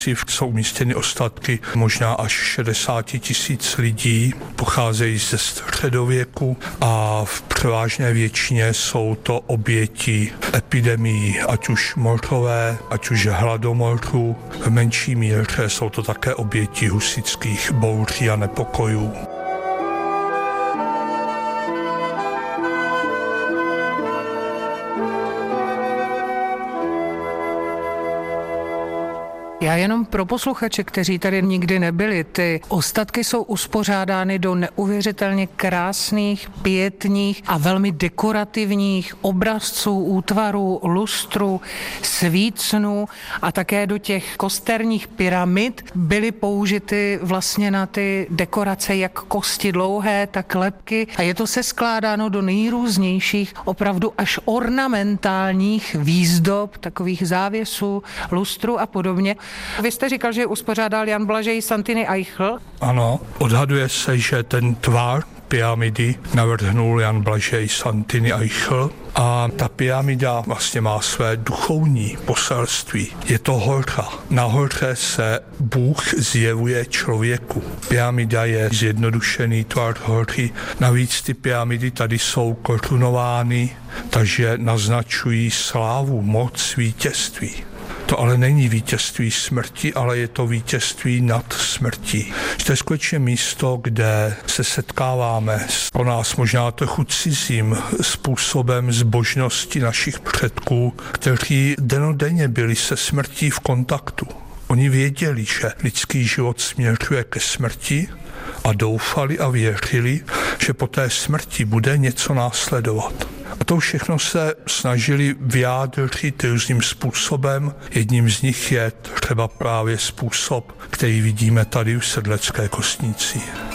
Jsou umístěny ostatky možná až 60 000 lidí, pocházejí ze středověku a v převážné většině jsou to oběti epidemií, ať už morové, ať už hladomoru. V menší míře jsou to také oběti husitských bouří a nepokojů. Já jenom pro posluchače, kteří tady nikdy nebyli, ty ostatky jsou uspořádány do neuvěřitelně krásných, pietních a velmi dekorativních obrazců, útvarů, lustru, svícnů a také do těch kosterních pyramid byly použity vlastně na ty dekorace jak kosti dlouhé, tak lebky a je to seskládáno do nejrůznějších, opravdu až ornamentálních výzdob, takových závěsů, lustru a podobně. Vy jste říkal, že uspořádal Jan Blažej Santini Eichl? Ano, odhaduje se, že ten tvar pyramidy navrhnul Jan Blažej Santini Eichl a ta pyramida vlastně má své duchovní poselství. Je to hora. Na hoře se Bůh zjevuje člověku. Pyramida je zjednodušený tvar hory. Navíc ty pyramidy tady jsou korunovány, takže naznačují slávu, moc, vítězství. To ale není vítězství smrti, ale je to vítězství nad smrtí. To je skutečně místo, kde se setkáváme s pro nás možná trochu cizím způsobem zbožnosti našich předků, kteří dennodenně byli se smrtí v kontaktu. Oni věděli, že lidský život směřuje ke smrti a doufali a věřili, že po té smrti bude něco následovat. A to všechno se snažili vyjádřit různým způsobem. Jedním z nich je třeba právě způsob, který vidíme tady v Sedlecké kostnici.